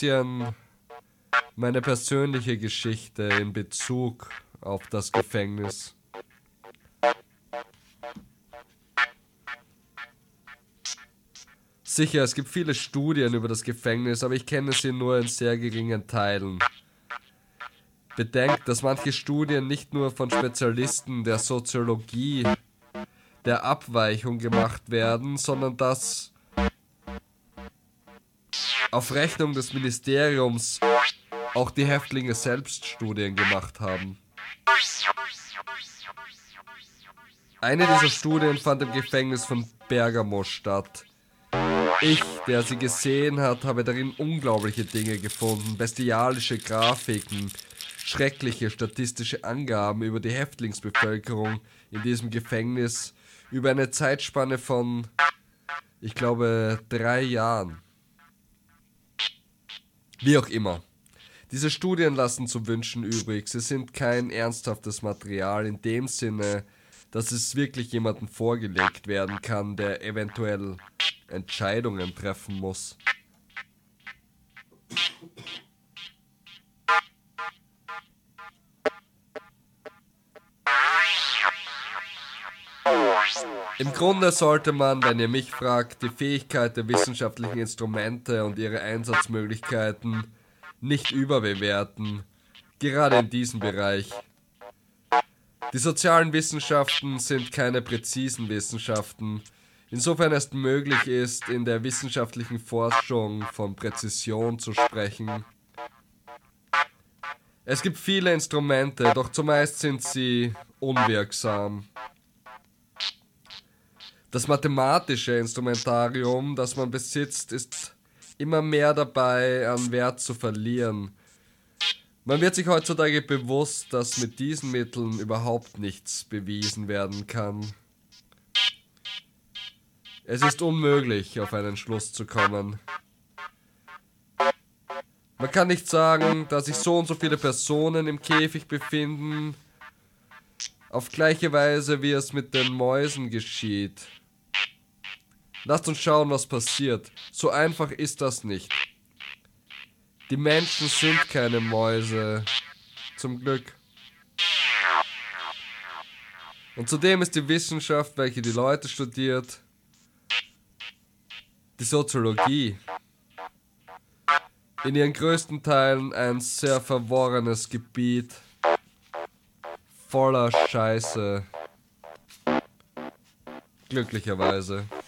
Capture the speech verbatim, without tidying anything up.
bisschen meine persönliche Geschichte in Bezug auf das Gefängnis. Sicher, es gibt viele Studien über das Gefängnis, aber ich kenne sie nur in sehr geringen Teilen. Bedenkt, dass manche Studien nicht nur von Spezialisten der Soziologie der Abweichung gemacht werden, sondern dass auf Rechnung des Ministeriums auch die Häftlinge selbst Studien gemacht haben. Eine dieser Studien fand im Gefängnis von Bergamo statt. Ich, der sie gesehen hat, habe darin unglaubliche Dinge gefunden, bestialische Grafiken, schreckliche statistische Angaben über die Häftlingsbevölkerung in diesem Gefängnis über eine Zeitspanne von, ich glaube, drei Jahren. Wie auch immer. Diese Studien lassen zu wünschen übrig. Sie sind kein ernsthaftes Material in dem Sinne, dass es wirklich jemandem vorgelegt werden kann, der eventuell Entscheidungen treffen muss. Im Grunde sollte man, wenn ihr mich fragt, die Fähigkeit der wissenschaftlichen Instrumente und ihre Einsatzmöglichkeiten nicht überbewerten, gerade in diesem Bereich. Die sozialen Wissenschaften sind keine präzisen Wissenschaften, insofern es möglich ist, in der wissenschaftlichen Forschung von Präzision zu sprechen. Es gibt viele Instrumente, doch zumeist sind sie unwirksam. Das mathematische Instrumentarium, das man besitzt, ist immer mehr dabei, an Wert zu verlieren. Man wird sich heutzutage bewusst, dass mit diesen Mitteln überhaupt nichts bewiesen werden kann. Es ist unmöglich, auf einen Schluss zu kommen. Man kann nicht sagen, dass sich so und so viele Personen im Käfig befinden, auf gleiche Weise wie es mit den Mäusen geschieht. Lasst uns schauen, was passiert. So einfach ist das nicht. Die Menschen sind keine Mäuse. Zum Glück. Und zudem ist die Wissenschaft, welche die Leute studiert, die Soziologie, in ihren größten Teilen ein sehr verworrenes Gebiet voller Scheiße. Glücklicherweise.